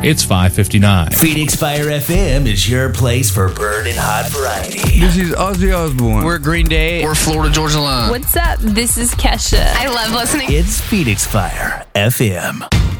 It's 5:59. Phoenix Fire FM is your place for burning hot variety. This is Ozzy Osbourne. We're Green Day. We're Florida Georgia Line. What's up? This is Kesha. I love listening. It's Phoenix Fire FM.